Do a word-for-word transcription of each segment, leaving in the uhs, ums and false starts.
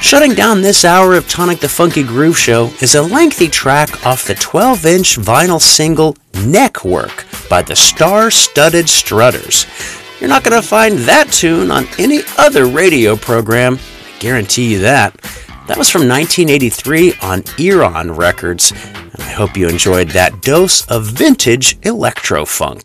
Shutting down this hour of Tonic the Funky Groove Show is a lengthy track off the twelve-inch vinyl single Neckwork by the Star-Studded Strutters. You're not going to find that tune on any other radio program, I guarantee you that. That was from nineteen eighty-three on Eron Records, and I hope you enjoyed that dose of vintage electro-funk.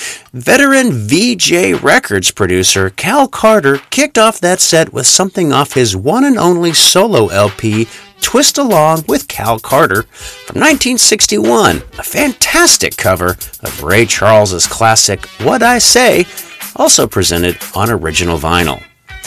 Veteran V J Records producer Cal Carter kicked off that set with something off his one and only solo L P, Twist Along with Cal Carter, from nineteen sixty-one, a fantastic cover of Ray Charles's classic What I Say, also presented on original vinyl.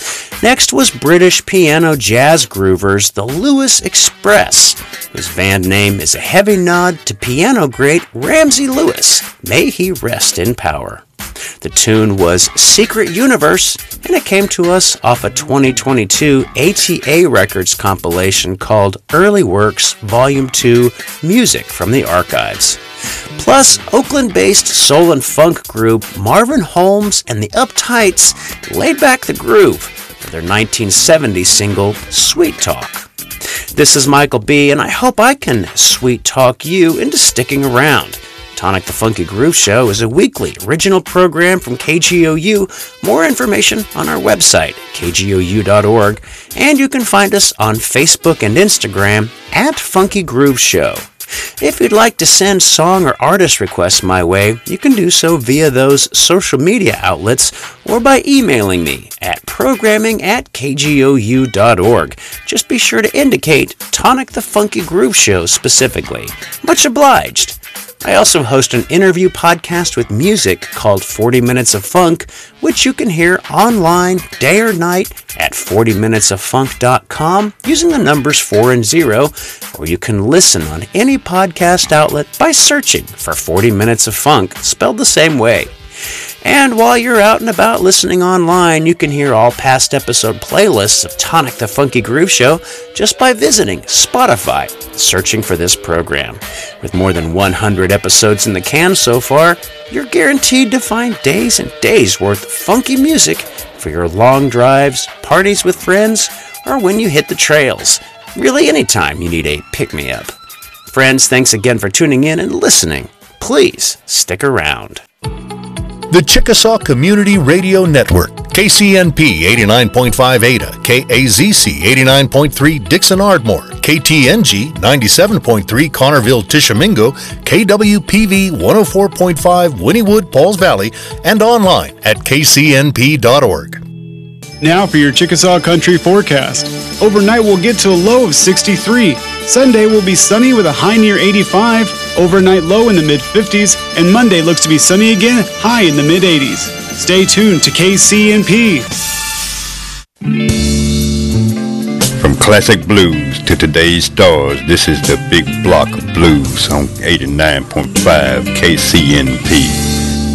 Next was British piano jazz groovers The Lewis Express, whose band name is a heavy nod to piano great Ramsey Lewis. May he rest in power. The tune was Secret Universe, and it came to us off a twenty twenty-two A T A Records compilation called Early Works Volume two Music from the Archives. Plus, Oakland-based soul and funk group Marvin Holmes and the Uptights laid back the groove for their nineteen seventy single Sweet Talk. This is Michael B., and I hope I can sweet talk you into sticking around. Tonic the Funky Groove Show is a weekly original program from K G O U. More information on our website, k g o u dot org, and you can find us on Facebook and Instagram at Funky Groove Show. If you'd like to send song or artist requests my way, you can do so via those social media outlets or by emailing me at programming at k g o u dot org. Just be sure to indicate Tonic the Funky Groove Show specifically. Much obliged. I also host an interview podcast with music called forty minutes of Funk, which you can hear online day or night at forty minutes of funk dot com using the numbers four and zero, or you can listen on any podcast outlet by searching for forty minutes of Funk, spelled the same way. And while you're out and about listening online, you can hear all past episode playlists of Tonic the Funky Groove Show just by visiting Spotify, searching for this program. With more than one hundred episodes in the can so far, you're guaranteed to find days and days worth of funky music for your long drives, parties with friends, or when you hit the trails. Really anytime you need a pick-me-up. Friends, thanks again for tuning in and listening. Please stick around. The Chickasaw Community Radio Network, K C N P eighty-nine point five Ada, K A Z C eighty-nine point three Dixon Ardmore, K T N G ninety-seven point three Connerville Tishomingo, K W P V one oh four point five Wynnewood Pauls Valley, and online at k c n p dot org. Now for your Chickasaw Country forecast. Overnight we'll get to a low of sixty-three. Sunday will be sunny with a high near eighty-five, overnight low in the mid-fifties, and Monday looks to be sunny again, high in the mid-eighties. Stay tuned to K C N P. From classic blues to today's stars, this is the Big Block of Blues on eighty-nine point five K C N P.